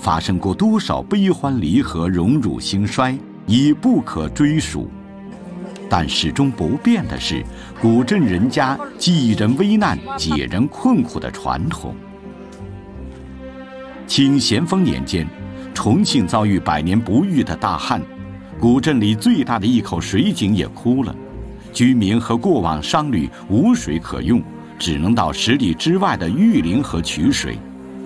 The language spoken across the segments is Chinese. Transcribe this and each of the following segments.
发生过多少悲欢离合、荣辱兴衰，已不可追数。但始终不变的是古镇人家济人危难、解人困苦的传统。清咸丰年间，重庆遭遇百年不遇的大旱，古镇里最大的一口水井也枯了，居民和过往商旅无水可用，只能到10里之外的玉林河取水。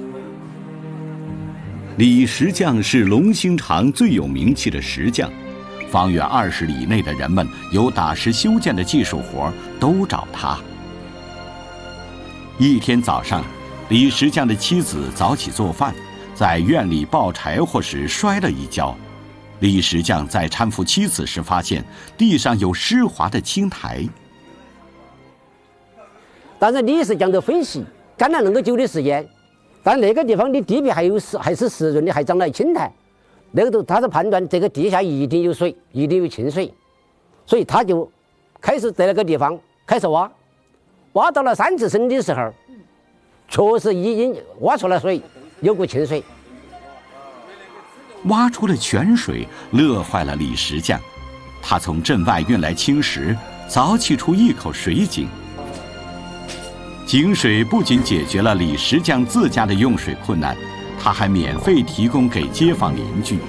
李石匠是龙兴长最有名气的石匠，方圆20里内的人们有打石修建的技术活都找他。一天早上，李石匠的妻子早起做饭，在院里抱柴火时摔了一跤。李石匠在搀扶妻子时发现地上有湿滑的青苔。 但是李石匠的分析干了那么久的时间，但那个地方的地皮还是湿润的，还长了青苔，那个他是判断这个地下一定有水，一定有清水，所以他就开始在那个地方开始挖，挖到了3次深的时候，确实已经挖出了水，有股清水。 挖出了泉水，乐坏了李石匠。他从镇外运来青石，凿砌出一口水井。井水不仅解决了李石匠自家的用水困难，他还免费提供给街坊邻居。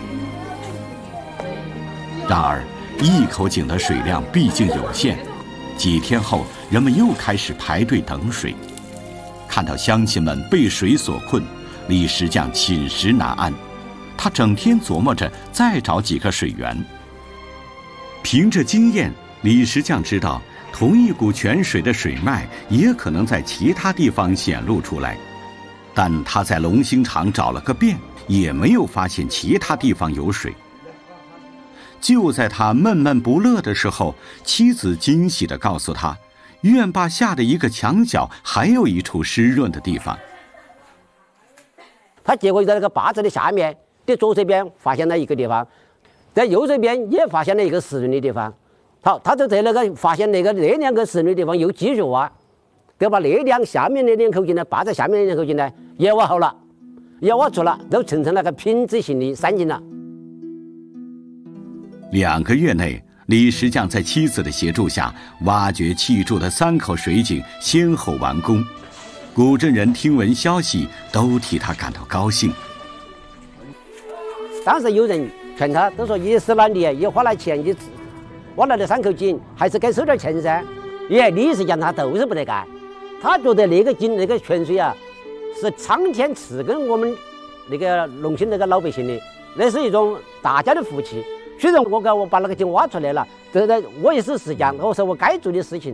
然而，一口井的水量毕竟有限，几天后，人们又开始排队等水。看到乡亲们被水所困，李石匠寝食难安。他整天琢磨着再找几个水源。凭着经验，李石匠知道同一股泉水的水脉也可能在其他地方显露出来，但他在龙兴长找了个遍，也没有发现其他地方有水。就在他闷闷不乐的时候，妻子惊喜地告诉他，院坝下的一个墙角还有一处湿润的地方。 他结果在那个坝子的下面的左手边发现了一个地方，在右手边也发现了一个湿润的地方。好，他就在那个发现那2个湿润的地方又继续挖，就把下面那2口井呢，坝在下面那2口井呢也挖好了，也挖出了，都形成了个品质型的3井了。 2个月内，李石匠在妻子的协助下，挖掘砌筑的3口水井先后完工。古镇人听闻消息，都替他感到高兴。 当时有人劝他，都说一时难离，也花了钱，你挖了那3口井，还是该收点钱噻。李石匠他都是不得干，他觉得那个井那个泉水啊，是苍天赐给我们那个龙兴那个老百姓的，那是一种大家的福气。虽然我把那个井挖出来了，我也是石匠，我说我该做的事情。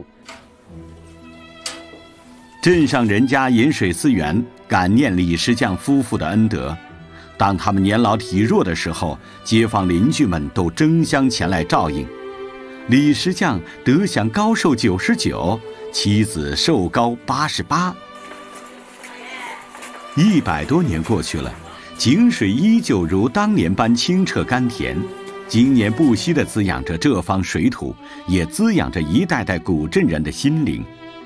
镇上人家饮水思源，感念李石匠夫妇的恩德。当他们年老体弱的时候，街坊邻居们都争相前来照应。李石匠得享高寿99，妻子寿高88。100多年过去了，井水依旧如当年般清澈甘甜，经年不息地滋养着这方水土，也滋养着一代代古镇人的心灵。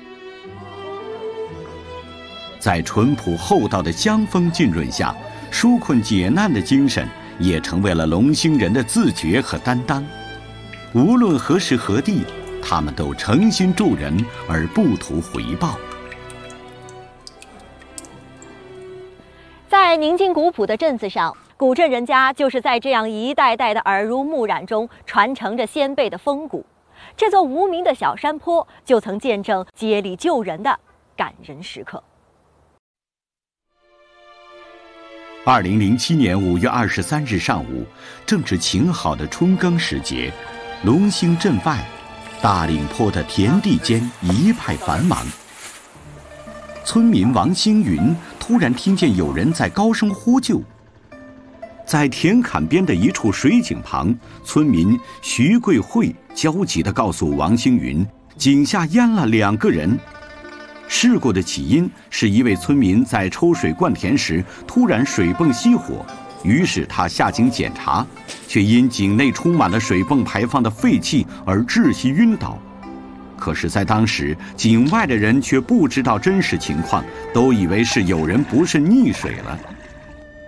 在淳朴厚道的江风浸润下，纾困解难的精神也成为了龙兴人的自觉和担当。无论何时何地，他们都诚心助人而不图回报。 在宁静古朴的镇子上，古镇人家就是在这样一代代的耳濡目染中传承着先辈的风骨。这座无名的小山坡就曾见证接力救人的感人时刻。 2007年5月23日上午，正值晴好的春耕时节，龙兴镇外大岭坡的田地间一派繁忙。村民王星云突然听见有人在高声呼救。在田坎边的一处水井旁，村民徐桂慧焦急地告诉王星云，井下淹了2个人。事故的起因是一位村民在抽水灌田时突然水泵熄火，于是他下井检查，却因井内充满了水泵排放的废气而窒息晕倒。可是在当时，井外的人却不知道真实情况，都以为是有人不慎溺水了。